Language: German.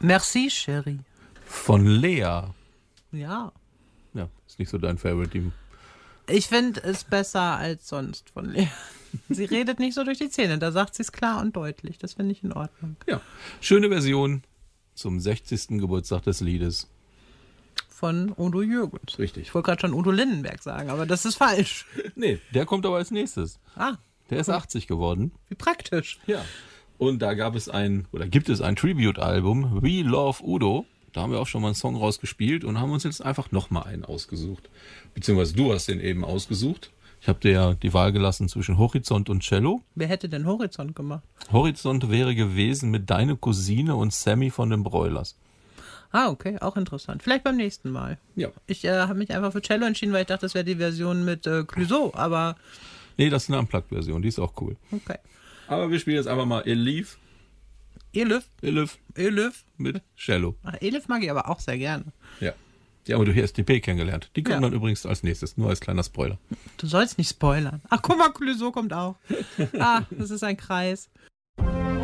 Merci, Chérie. Von Lea. Ja. Ja, ist nicht so dein Favorite. Ich finde es besser als sonst von Lea. Sie redet nicht so durch die Zähne, da sagt sie es klar und deutlich. Das finde ich in Ordnung. Ja, schöne Version zum 60. Geburtstag des Liedes. Von Udo Jürgens. Richtig. Ich wollte gerade schon Udo Lindenberg sagen, aber das ist falsch. Nee, der kommt aber als nächstes. Der ist 80 geworden. Wie praktisch. Ja. Und da gibt es ein Tribute-Album, We Love Udo. Da haben wir auch schon mal einen Song rausgespielt und haben uns jetzt einfach nochmal einen ausgesucht. Beziehungsweise du hast den eben ausgesucht. Ich habe dir ja die Wahl gelassen zwischen Horizont und Cello. Wer hätte denn Horizont gemacht? Horizont wäre gewesen mit Deine Cousine und Sammy von den Broilers. Okay, auch interessant. Vielleicht beim nächsten Mal. Ja. Ich habe mich einfach für Cello entschieden, weil ich dachte, das wäre die Version mit Clouseau, aber... Nee, das ist eine Unplugged-Version, die ist auch cool. Okay. Aber wir spielen jetzt einfach mal Elif mit Cello. Elif mag ich aber auch sehr gerne. Ja. Die haben wir durch SDP kennengelernt. Die kommen dann übrigens als nächstes, nur als kleiner Spoiler. Du sollst nicht spoilern. Ach, guck mal, Clouseau kommt auch. Das ist ein Kreis.